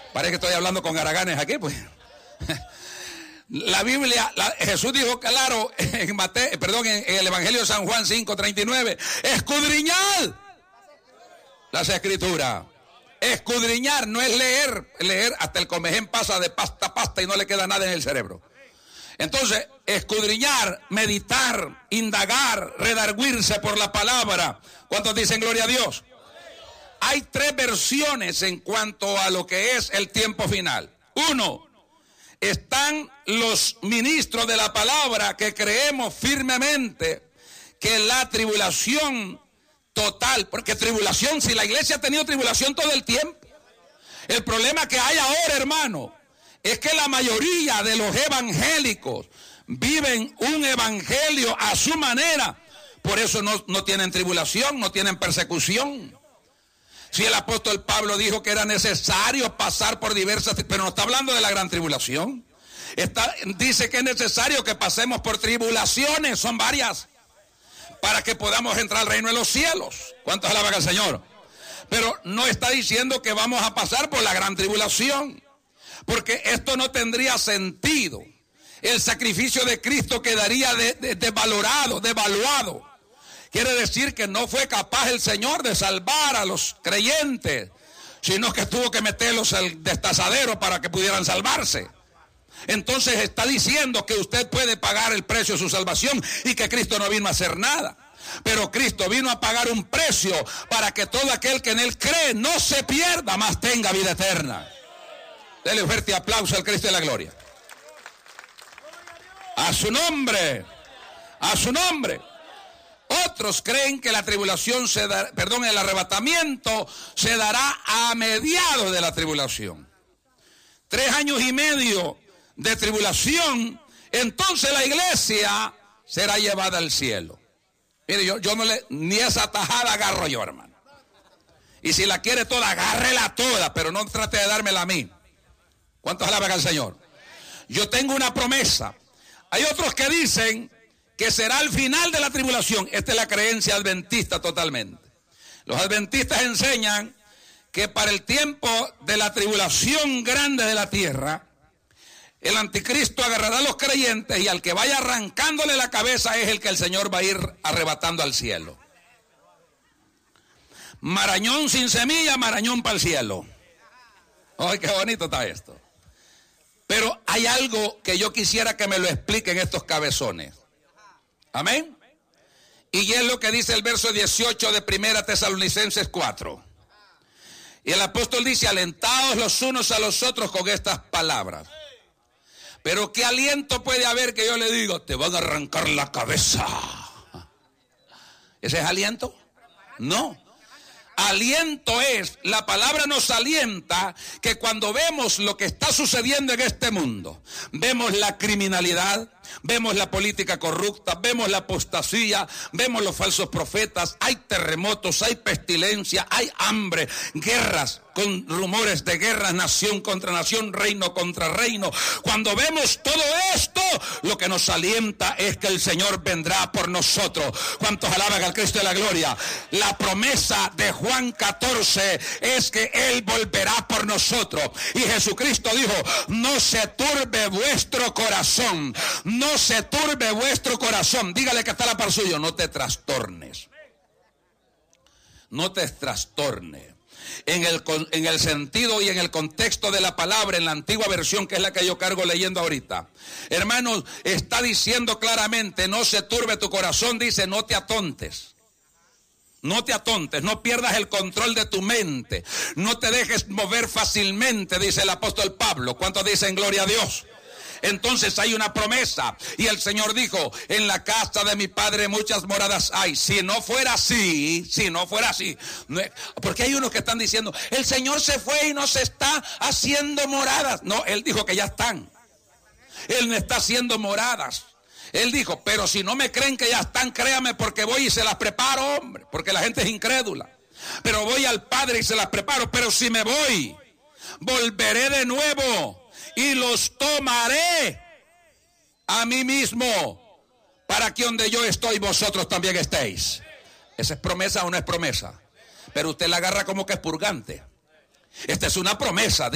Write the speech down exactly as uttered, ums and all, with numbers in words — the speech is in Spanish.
Parece que estoy hablando con haraganes aquí, pues. La Biblia, la, Jesús dijo claro en Mateo, perdón, en, en el Evangelio de San Juan cinco treinta y nueve, escudriñad las escrituras. Escudriñar no es leer, leer hasta el comején pasa de pasta a pasta y no le queda nada en el cerebro. Entonces, escudriñar, meditar, indagar, redarguirse por la palabra. ¿Cuántos dicen gloria a Dios? Hay tres versiones en cuanto a lo que es el tiempo final. Uno, están los ministros de la palabra que creemos firmemente que la tribulación total, porque tribulación, si la iglesia ha tenido tribulación todo el tiempo. El problema que hay ahora, hermano, es que la mayoría de los evangélicos viven un evangelio a su manera. Por eso no, no tienen tribulación, no tienen persecución. Si el apóstol Pablo dijo que era necesario pasar por diversas, pero no está hablando de la gran tribulación. Está, dice que es necesario que pasemos por tribulaciones, son varias, para que podamos entrar al reino de los cielos. ¿Cuántos alaban al Señor? Pero no está diciendo que vamos a pasar por la gran tribulación, porque esto no tendría sentido. El sacrificio de Cristo quedaría de, de, desvalorado, devaluado. Quiere decir que no fue capaz el Señor de salvar a los creyentes, sino que tuvo que meterlos al destazadero para que pudieran salvarse. Entonces está diciendo que usted puede pagar el precio de su salvación y que Cristo no vino a hacer nada. Pero Cristo vino a pagar un precio para que todo aquel que en Él cree no se pierda, mas tenga vida eterna. Dele un fuerte aplauso al Cristo de la gloria. A su nombre, a su nombre. Otros creen que la tribulación se da, perdón, el arrebatamiento se dará a mediados de la tribulación. Tres años y medio de tribulación, entonces la iglesia será llevada al cielo. Mire, yo, yo no le, ni esa tajada agarro yo, hermano. Y si la quiere toda, agárrela toda, pero no trate de dármela a mí. ¿Cuántos alaban al Señor? Yo tengo una promesa. Hay otros que dicen que será al final de la tribulación. Esta es la creencia adventista totalmente. Los adventistas enseñan que para el tiempo de la tribulación grande de la tierra, el anticristo agarrará a los creyentes y al que vaya arrancándole la cabeza es el que el Señor va a ir arrebatando al cielo. Marañón sin semilla, marañón para el cielo. ¡Ay, qué bonito está esto! Pero hay algo que yo quisiera que me lo expliquen estos cabezones. Amén. Y es lo que dice el verso dieciocho de Primera Tesalonicenses cuatro. Y el apóstol dice: alentaos los unos a los otros con estas palabras. Pero ¿qué aliento puede haber que yo le digo? Te van a arrancar la cabeza. ¿Ese es aliento? No. Aliento es, la palabra nos alienta que cuando vemos lo que está sucediendo en este mundo, vemos la criminalidad, vemos la política corrupta, vemos la apostasía, vemos los falsos profetas, hay terremotos, hay pestilencia, hay hambre, guerras, con rumores de guerras, nación contra nación, reino contra reino. Cuando vemos todo esto, lo que nos alienta es que el Señor vendrá por nosotros. ¿Cuántos alaban al Cristo de la gloria? La promesa de Juan catorce es que Él volverá por nosotros. Y Jesucristo dijo: no se turbe vuestro corazón, no se turbe vuestro corazón. Dígale que está la par suyo: no te trastornes. No te trastornes. En el, en el sentido y en el contexto de la palabra, en la antigua versión, que es la que yo cargo leyendo ahorita, hermanos, está diciendo claramente: no se turbe tu corazón. Dice: no te atontes. No te atontes, no pierdas el control de tu mente, no te dejes mover fácilmente, dice el apóstol Pablo. ¿Cuántos dicen gloria a Dios? Entonces hay una promesa y el Señor dijo: en la casa de mi Padre muchas moradas hay. Si no fuera así, si no fuera así, porque hay unos que están diciendo: el Señor se fue y no se está haciendo moradas. No, Él dijo que ya están. Él no está haciendo moradas. Él dijo: pero si no me creen que ya están, créame, porque voy y se las preparo, hombre, porque la gente es incrédula. Pero voy al Padre y se las preparo. Pero si me voy, volveré de nuevo y los tomaré a mí mismo, para que donde yo estoy vosotros también estéis. ¿Esa es promesa o no es promesa? Pero usted la agarra como que es purgante. Esta es una promesa.